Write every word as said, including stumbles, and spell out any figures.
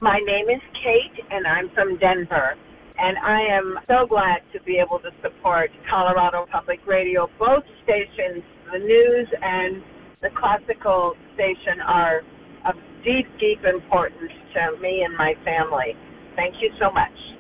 My name is Kate, and I'm from Denver. And I am so glad to be able to support Colorado Public Radio. Both stations, the news and the classical station, are of deep, deep importance to me and my family. Thank you so much.